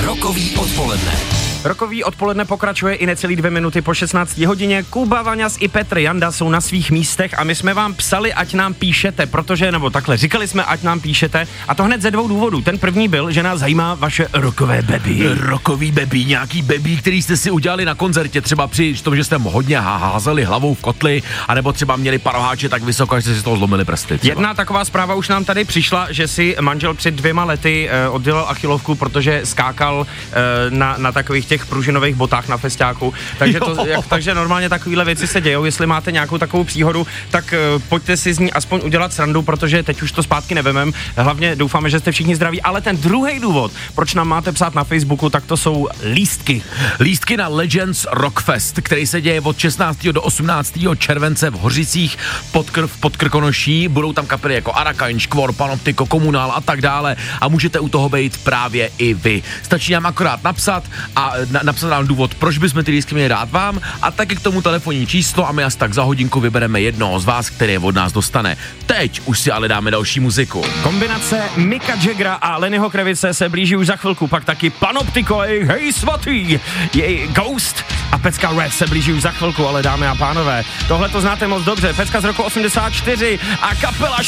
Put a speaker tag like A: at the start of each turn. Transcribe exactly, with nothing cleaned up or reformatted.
A: Rokový odpoledne.
B: Rokový odpoledne pokračuje i necelý dvě minuty po šestnácté hodině. Kuba Vaňas i Petr Janda jsou na svých místech a my jsme vám psali, ať nám píšete, protože, nebo takhle, říkali jsme, ať nám píšete, a to hned ze dvou důvodů. Ten první byl, že nás zajímá vaše rokové baby.
C: Rokový baby, nějaký baby, který jste si udělali na koncertě, třeba při tom, že jste hodně házeli hlavou v kotli, anebo třeba měli paroháče tak vysoko, že jste si z toho zlomili prsty. Třeba.
B: Jedna taková zpráva už nám tady přišla, že si manžel před dvěma lety eh, oddělal achilovku, protože skákal eh, na, na takových těch pružinových botách na festiáku, takže, to, jak, takže normálně takovéhle věci se dějou. Jestli máte nějakou takovou příhodu, tak uh, pojďte si z ní aspoň udělat srandu, protože teď už to zpátky nevemem. Hlavně doufáme, že jste všichni zdraví, ale ten druhý důvod, proč nám máte psát na Facebooku, tak to jsou lístky.
C: Lístky na Legends Rockfest, který se děje od šestnáctého do osmnáctého července v Hořicích pod, Kr- pod Krkonoší. Budou tam kapely jako Arakain, Škvor, Panoptiko, Komunál a tak dále a můžete u toho být právě i vy. Stačí nám akorát napsat a na, napsat nám důvod, proč bychom ty lístky měli dát vám a taky k tomu telefonní číslo a my asi tak za hodinku vybereme jednoho z vás, který je od nás dostane. Teď už si ale dáme další muziku.
B: Kombinace Micka Jaggera a Lennyho Kravice se blíží už za chvilku, pak taky Panoptiko, ej, hej svatý, jej Ghost a pecka Red se blíží už za chvilku, ale dámy a pánové, tohle to znáte moc dobře, pecka z roku osmdesát čtyři a kapela